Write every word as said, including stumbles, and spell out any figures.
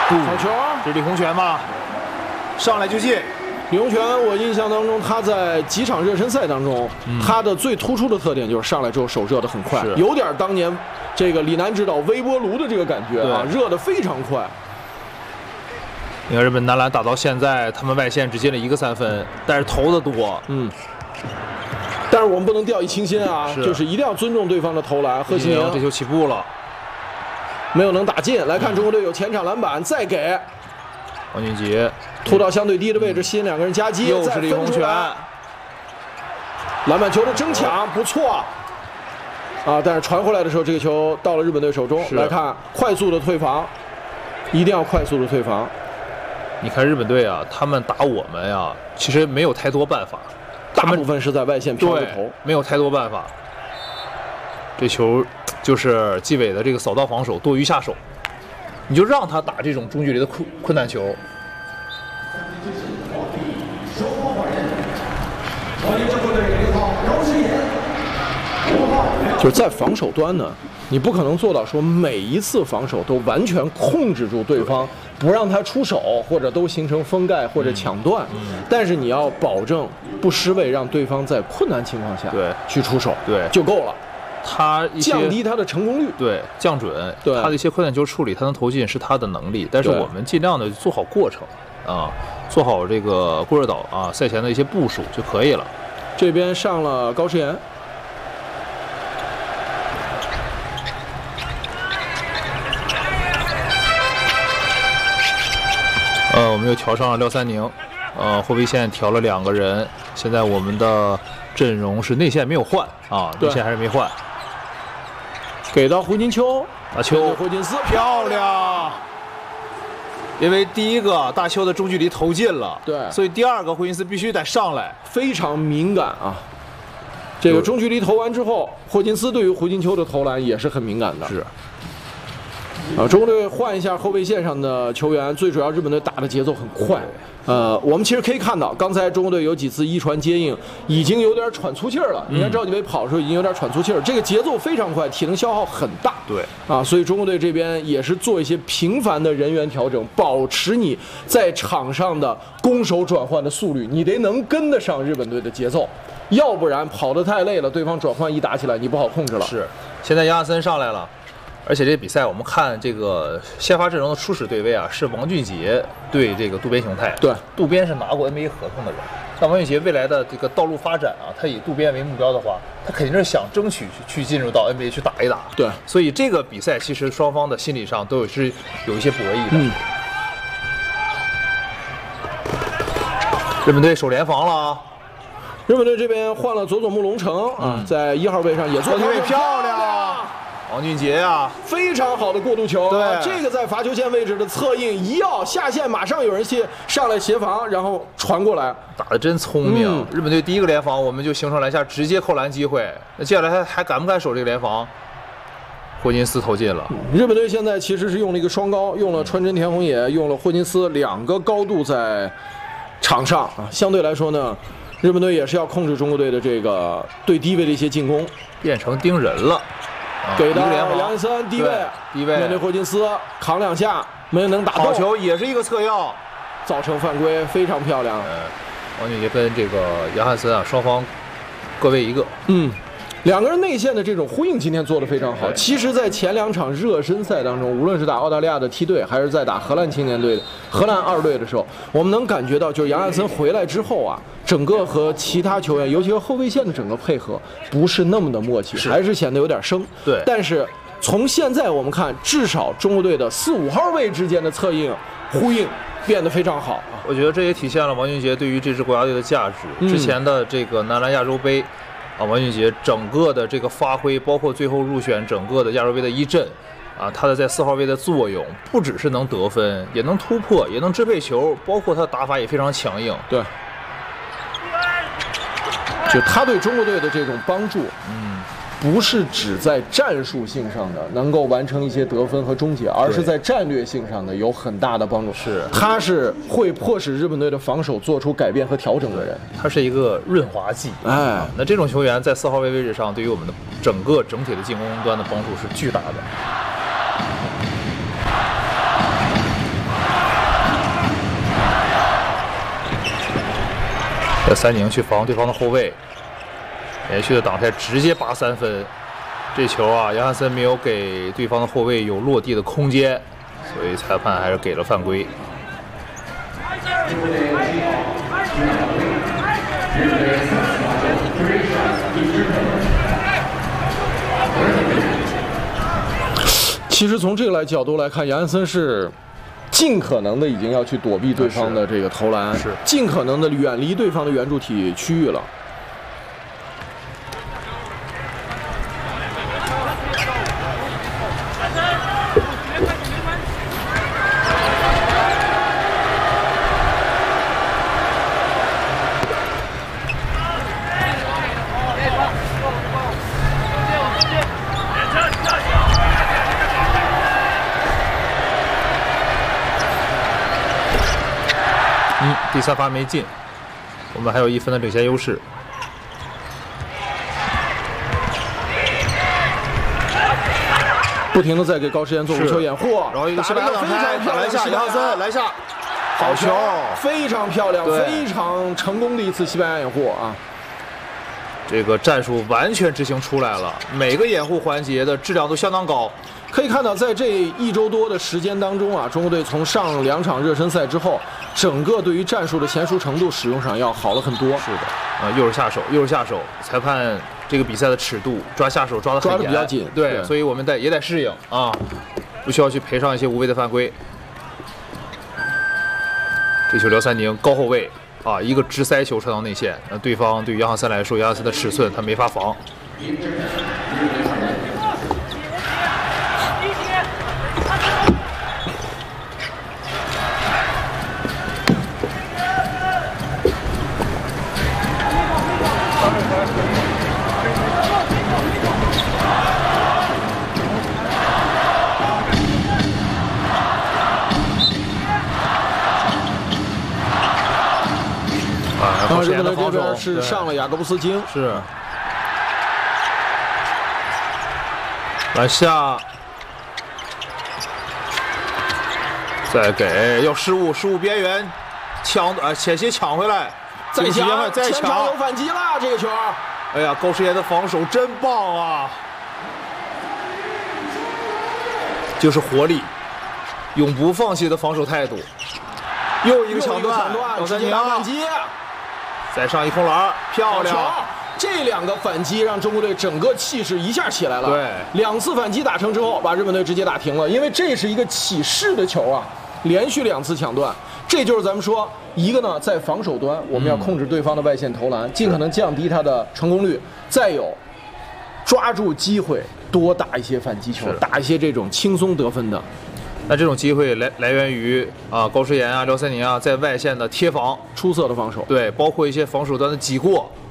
好球， 这是李洪权吧？上来就进。 李洪权，我印象当中他在几场热身赛当中，嗯、他的最突出的特点就是上来之后手热得很快，有点当年这个李楠指导微波炉的这个感觉啊，热得非常快。 你看日本男篮打到现在，他们外线只进了一个三分，但是投的多， 嗯。但是我们不能掉以轻心啊， 是就是一定要尊重对方的投篮。贺西宁这球起步了， 没有能打进。来看中国队有前场篮板，再给王俊杰突到相对低的位置，吸引两个人夹击， 又是李洪权。 篮板球的争抢不错啊，但是传回来的时候，这个球到了日本队手中。来看快速的退防，一定要快速的退防。 你看日本队啊，他们打我们呀、啊，其实没有太多办法。 大部分是在外线飘着头， 没有太多办法。这球就是季伟的这个扫荡防守多于下手，你就让他打这种中距离的困困难球。 就是在防守端呢，你不可能做到说每一次防守都完全控制住对方，不让他出手，或者都形成封盖或者抢断。嗯嗯、但是你要保证不失位，让对方在困难情况下对去出手， 对就够了。他降低他的成功率， 对降准，对他的一些困难球处理，他能投进是他的能力，但是我们尽量的做好过程啊，做好这个过热岛啊赛前的一些部署就可以了。 这边上了高诗岩。 呃，我们又调上了廖三宁，呃，后卫线调了两个人，现在我们的阵容是内线没有换啊，内线还是没换。 给到胡金秋， 大邱， 霍金斯， 漂亮！因为第一个大邱的中距离投进了， 对， 所以第二个霍金斯必须得上来， 非常敏感啊。这个中距离投完之后，霍金斯对于胡金秋的投篮也是很敏感的。 是。 啊，中国队换一下后卫线上的球员，最主要日本队打的节奏很快。呃，我们其实可以看到，刚才中国队有几次一传接应，已经有点喘粗气儿了。你看赵继伟跑的时候已经有点喘粗气儿，这个节奏非常快，体能消耗很大。 对， 啊，所以中国队这边也是做一些频繁的人员调整，保持你在场上的攻守转换的速率，你得能跟得上日本队的节奏，要不然跑得太累了，对方转换一打起来，你不好控制了。 是，现在杨亚森上来了。而且这比赛我们看这个先发阵容的初始对位啊，是王俊杰对这个渡边雄太。 对， 渡边是拿过 N B A 合同的人，但王俊杰未来的这个道路发展啊，他以渡边为目标的话，他肯定是想争取去进入到 N B A 去打一打。 对， 所以这个比赛其实双方的心理上都有是有一些博弈的。 嗯。 日本队守联防了啊！ 日本队这边换了佐佐木龙城啊， 嗯、 在一号位上也做得漂亮。王俊杰啊， 非常好的过渡球， 对， 这个在罚球线位置的策应一要下线，马上有人协上来协防，然后传过来， 打得真聪明。 嗯、 日本队第一个联防，我们就形成篮下直接扣篮机会。那接下来还还敢不敢守这个联防？霍金斯投进了。 嗯、日本队现在其实是用了一个双高，用了川真田宏也，用了霍金斯两个高度在场上啊，相对来说呢，日本队也是要控制中国队的这个对低位的一些进攻， 变成盯人了。 给到杨亚森低位， 低位面对霍金斯扛两下，没有能打动。 好球也是一个侧腰， 造成犯规，非常漂亮。 呃，王俊杰跟这个杨汉森啊，双方各为一个。 嗯，两个人内线的这种呼应今天做得非常好。其实，在前两场热身赛当中，无论是打澳大利亚的梯队，还是在打荷兰青年队、荷兰二队的时候，我们能感觉到，就是杨汉森回来之后啊。整个和其他球员，尤其是后卫线的整个配合不是那么的默契，还是显得有点生。 对， 但是从现在我们看，至少中国队的四五号位之间的策应、呼应变得非常好。 我觉得这也体现了王俊杰对于这支国家队的价值。嗯、之前的这个男篮亚洲杯，啊，王俊杰整个的这个发挥，包括最后入选整个的亚洲杯的一阵。啊，他的在四号位的作用不只是能得分，也能突破，也能支配球，包括他的打法也非常强硬。 对。就他对中国队的这种帮助， 嗯， 不是只在战术性上的能够完成一些得分和终结，而是在战略性上的有很大的帮助。 是， 他是会迫使日本队的防守做出改变和调整的人。 他是一个润滑剂。 哎、啊， 那这种球员在四号位位置上，对于我们的整个整体的进攻端的帮助是巨大的。 这三宁去防对方的后卫，连续的挡拆直接拔三分。这球啊，杨汉森没有给对方的后卫有落地的空间，所以裁判还是给了犯规。 其实从这个来角度来看，杨汉森是尽可能的已经要去躲避对方的这个投篮， 是尽可能的远离对方的圆柱体区域了。 嗯，第三发没进，我们还有一分的领先优势。 不停的在给高诗岩做无球掩护， 然后一个西班牙挡拆， 打篮下，杨汉森篮下，好球， 非常漂亮，非常成功的一次西班牙掩护啊！ 这个战术完全执行出来了，每个掩护环节的质量都相当高。 可以看到，在这一周多的时间当中啊，中国队从上两场热身赛之后，整个对于战术的娴熟程度使用上要好了很多。 是的，啊，又是下手，又是下手，裁判这个比赛的尺度抓下手抓得很抓得比较紧， 对， 对所以我们得也得适应啊，不需要去赔上一些无谓的犯规。这球廖三宁高后卫啊，一个直塞球传到内线，那对方对于杨汉森来说，杨汉森的尺寸他没法防。 然后日本队这边是上了雅各布斯金， 是篮下，再给要失误，失误边缘抢啊，险些抢回来， 再抢， 再抢有反击了这个球。 哎呀，高诗岩的防守真棒啊！就是活力，永不放弃的防守态度。又一个抢断， 高三宁反击。 再上一空篮，漂亮！ 这两个反击让中国队整个气势一下起来了。 对， 两次反击打成之后，把日本队直接打停了，因为这是一个起势的球啊，连续两次抢断，这就是咱们说一个呢，在防守端我们要控制对方的外线投篮，嗯、尽可能降低他的成功率，再有抓住机会多打一些反击球，打一些这种轻松得分的。 那这种机会来来源于啊、呃、高诗岩啊、廖三宁啊在外线的贴防， 出色的防守， 对，包括一些防守端的挤过